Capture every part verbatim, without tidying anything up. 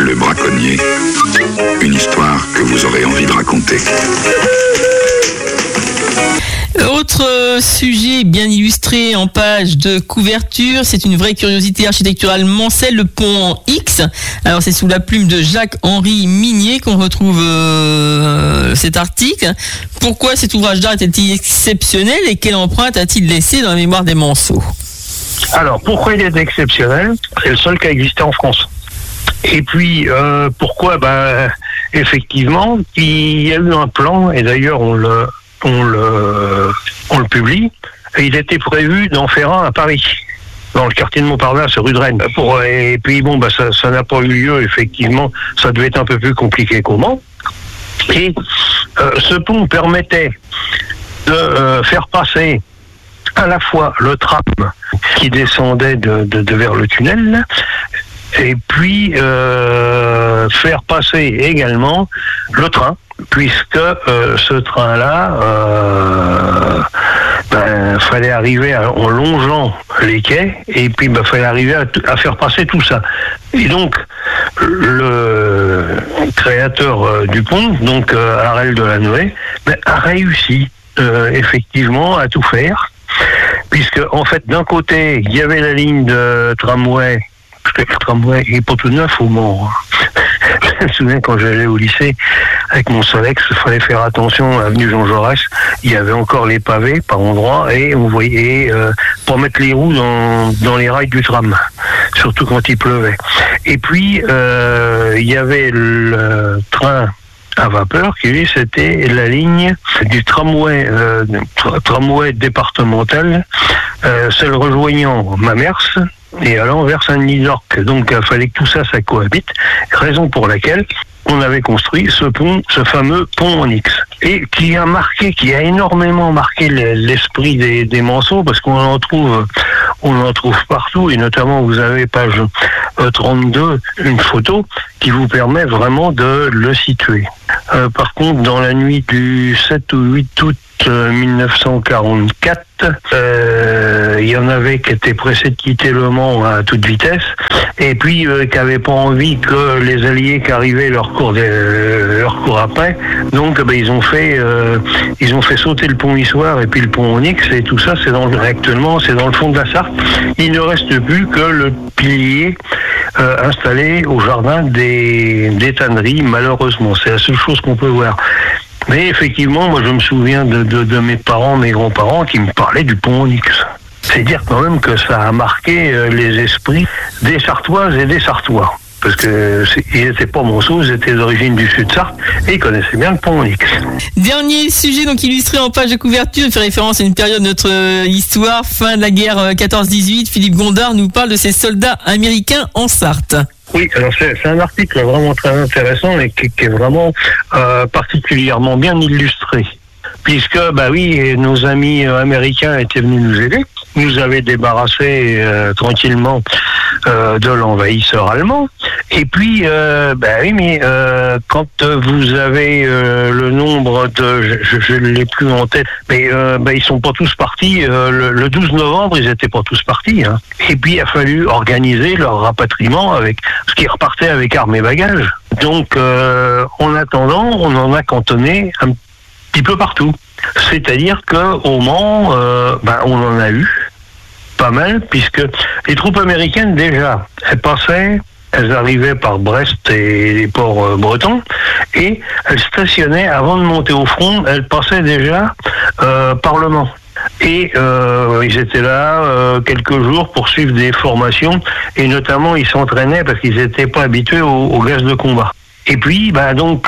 Le braconnier, une histoire que vous aurez envie de raconter. Autre sujet bien illustré en page de couverture, c'est une vraie curiosité architecturale mancelle, le pont en X. Alors c'est sous la plume de Jacques-Henri Minier qu'on retrouve euh, cet article. Pourquoi cet ouvrage d'art était-il exceptionnel et quelle empreinte a-t-il laissé dans la mémoire des Manceaux ? Alors pourquoi il est exceptionnel ? C'est le seul qui a existé en France. Et puis euh, pourquoi ? Ben effectivement, il y a eu un plan, et d'ailleurs on le On le, on le publie. Et il était prévu d'en faire un à Paris, dans le quartier de Montparnasse, rue de Rennes. Pour, et puis bon, bah ça, ça n'a pas eu lieu, effectivement. Ça devait être un peu plus compliqué qu'autrement. Et euh, ce pont permettait de euh, faire passer à la fois le tram qui descendait de, de, de vers le tunnel, et puis euh, faire passer également le train, puisque euh, ce train-là, euh, ben, fallait arriver à, en longeant les quais, et puis ben, fallait arriver à, à faire passer tout ça. Et donc, le créateur euh, du pont, donc euh, Harel de la Noë, ben, a réussi euh, effectivement à tout faire, puisque en fait, d'un côté, il y avait la ligne de tramway, parce que le tramway n'est pas tout neuf au Mans. Je me souviens quand j'allais au lycée avec mon Solex, il fallait faire attention à l'avenue Jean Jaurès, il y avait encore les pavés par endroits et on voyait euh, pour mettre les roues dans, dans les rails du tram, surtout quand il pleuvait. Et puis euh, il y avait le train à vapeur qui lui c'était la ligne du tramway euh, tra- tramway départemental, euh, celle rejoignant Mamers et allant vers Saint-Denis-d'Orc. Donc il fallait que tout ça, ça cohabite, raison pour laquelle on avait construit ce pont, ce fameux pont en X, et qui a marqué, qui a énormément marqué l'esprit des, des Manceaux, parce qu'on en trouve, on en trouve partout, et notamment vous avez page trente-deux, une photo qui vous permet vraiment de le situer. Euh, par contre, dans la nuit du sept ou huit août mille neuf cent quarante-quatre, euh, il y en avait qui étaient pressés de quitter Le Mans à toute vitesse, et puis euh, qui n'avaient pas envie que les Alliés qui arrivaient leur cours, de, leur cours après, donc ben, ils ont fait euh, ils ont fait sauter le pont Issoire et puis le pont Onyx, et tout ça c'est dans, actuellement c'est dans le fond de la Sarthe. Il ne reste plus que le pilier euh, installé au jardin des, des tanneries, malheureusement. C'est la seule chose qu'on peut voir. Mais effectivement, moi je me souviens de, de, de mes parents, mes grands-parents qui me parlaient du pont Onyx. C'est dire quand même que ça a marqué euh, les esprits des Sartoises et des Sartois. Parce qu'ils n'étaient pas Monceaux, ils étaient d'origine du Sud-Sarthe et ils connaissaient bien le pont Onyx. Dernier sujet donc illustré en page de couverture, fait référence à une période de notre euh, histoire, fin de la guerre quatorze dix-huit. Philippe Gondard nous parle de ces soldats américains en Sarthe. Oui, alors c'est, c'est un article vraiment très intéressant et qui, qui est vraiment euh, particulièrement bien illustré. Puisque, bah oui, nos amis euh, américains étaient venus nous aider, nous avaient débarrassé euh, tranquillement euh, de l'envahisseur allemand. Et puis, euh, bah oui, mais euh, quand vous avez euh, le nombre de, je ne l'ai plus en tête, mais euh, bah, ils sont pas tous partis. Euh, le, le douze novembre, ils étaient pas tous partis. Hein. Et puis, il a fallu organiser leur rapatriement avec ce qui repartait avec armes et bagages. Donc, euh, en attendant, on en a cantonné un petit peu partout. C'est-à-dire qu'au Mans, euh, ben, on en a eu pas mal, puisque les troupes américaines, déjà, elles passaient, elles arrivaient par Brest et les ports euh, bretons, et elles stationnaient, avant de monter au front, elles passaient déjà euh, par le Mans. Et euh, ils étaient là euh, quelques jours pour suivre des formations, et notamment ils s'entraînaient parce qu'ils n'étaient pas habitués au, au gaz de combat. Et puis, bah donc,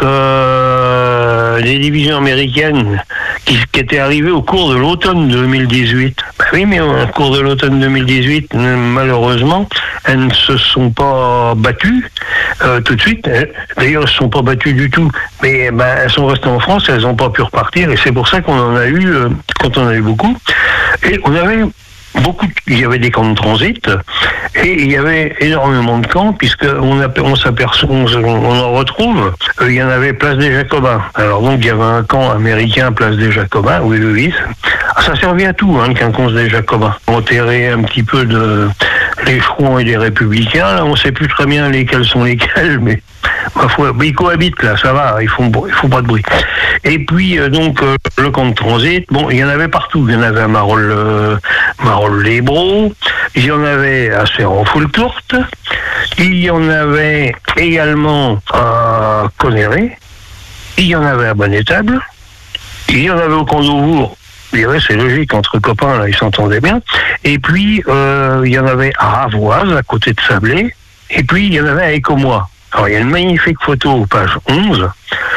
euh, les divisions américaines qui, qui étaient arrivées au cours de l'automne deux mille dix-huit. Bah oui, mais au cours de l'automne deux mille dix-huit, malheureusement, elles ne se sont pas battues euh, tout de suite. D'ailleurs, elles ne se sont pas battues du tout. Mais bah, elles sont restées en France, elles n'ont pas pu repartir. Et c'est pour ça qu'on en a eu, euh, quand on en a eu beaucoup. Et on avait beaucoup, il y avait des camps de transit et il y avait énormément de camps puisque on, a, on s'aperçoit, on, on en retrouve. Euh, il y en avait place des Jacobins. Alors donc il y avait un camp américain place des Jacobins, oui oui. oui. Ah, ça servait à tout, hein, le quinconce des Jacobins. Enterrer un petit peu de les chouans et les républicains. Là, on ne sait plus très bien lesquels sont lesquels, mais ma foi, ils cohabitent là, ça va, ils font, ils font pas de bruit. Et puis euh, donc euh, le camp de transit, bon, il y en avait partout. Il y en avait à Marolles, euh, Marolles-les-Braaux, il y en avait à Serran-Foulcourte, il y en avait également à Conneré, il y en avait à Bonnétable, il y en avait au camp d'Auvour. Je dirais, c'est logique, entre copains, là, ils s'entendaient bien. Et puis, euh, il y en avait à Avoise, à côté de Sablé. Et puis, il y en avait à Écomois. Alors, il y a une magnifique photo, page onze,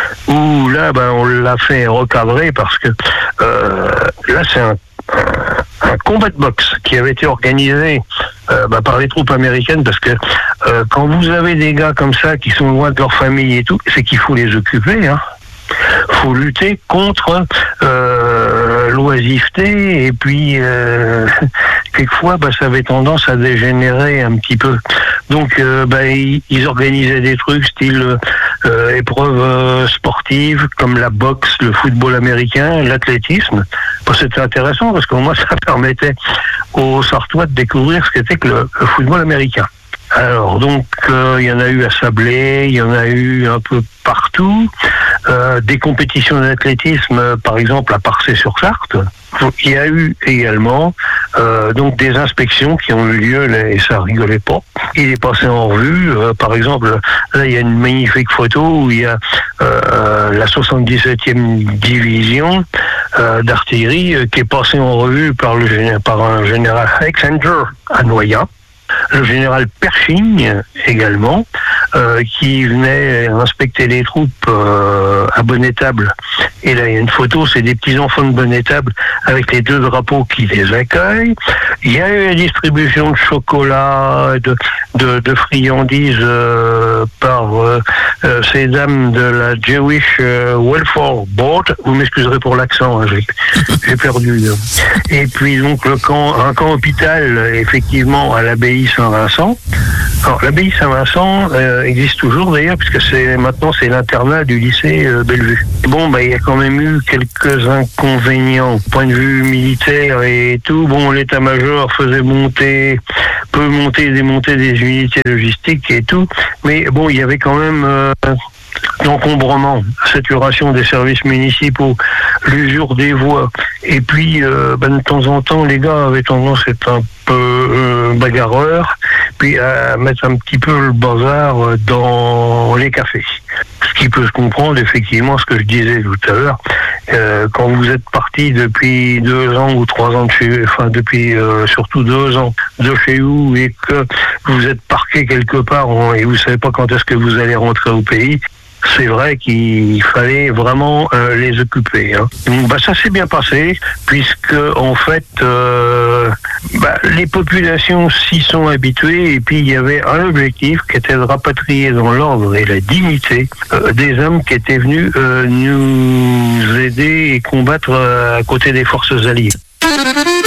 où là, ben, on l'a fait recadrer parce que euh, là, c'est un, un, un combat de boxe qui avait été organisé euh, ben, par les troupes américaines parce que euh, quand vous avez des gars comme ça qui sont loin de leur famille et tout, c'est qu'il faut les occuper, hein. Faut lutter contre euh, l'oisiveté et puis euh, quelquefois bah, ça avait tendance à dégénérer un petit peu. Donc euh, bah, ils, ils organisaient des trucs style euh, épreuves euh, sportives comme la boxe, le football américain, l'athlétisme. Bah, c'était intéressant parce que moi ça permettait aux Sartois de découvrir ce qu'était que le, le football américain. Alors donc euh, il y en a eu à Sablé, il y en a eu un peu partout, euh, des compétitions d'athlétisme euh, par exemple à Parçay-sur-Sarthe. Il y a eu également euh, donc des inspections qui ont eu lieu là, et ça rigolait pas. Il est passé en revue, euh, par exemple là il y a une magnifique photo où il y a euh, la soixante-dix-septième division euh, d'artillerie euh, qui est passée en revue par, le, par un général Alexander à Noyen. Le général Pershing également, euh, qui venait inspecter les troupes euh, à Bonnétable. Et là, il y a une photo, c'est des petits-enfants de Bonnétable avec les deux drapeaux qui les accueillent. Il y a eu la distribution de chocolat, de, de, de friandises euh, par euh, euh, ces dames de la Jewish Welfare Board. Vous m'excuserez pour l'accent, hein, j'ai, j'ai perdu. Et puis donc le camp, un camp hôpital, effectivement, à l'abbaye Saint-Vincent. Alors l'abbaye Saint-Vincent euh, existe toujours d'ailleurs puisque c'est maintenant c'est l'internat du lycée euh, Bellevue. Bon bah il y a quand même eu quelques inconvénients point de vue militaire et tout. Bon l'état-major faisait monter, peut monter et démonter des unités logistiques et tout, mais bon il y avait quand même euh, l'encombrement, saturation des services municipaux, l'usure des voies, et puis euh, ben, de temps en temps les gars avaient tendance à être un peu euh, bagarreurs, puis à mettre un petit peu le bazar dans les cafés. Ce qui peut se comprendre effectivement, ce que je disais tout à l'heure, euh, quand vous êtes parti depuis deux ans ou trois ans de chez, enfin depuis euh, surtout deux ans de chez vous et que vous êtes parqué quelque part en, et vous savez pas quand est-ce que vous allez rentrer au pays. C'est vrai qu'il fallait vraiment euh, les occuper. Hein. Donc, bah, ça s'est bien passé, puisque en fait, euh, bah, les populations s'y sont habituées, et puis il y avait un objectif qui était de rapatrier dans l'ordre et la dignité euh, des hommes qui étaient venus euh, nous aider et combattre euh, à côté des forces alliées.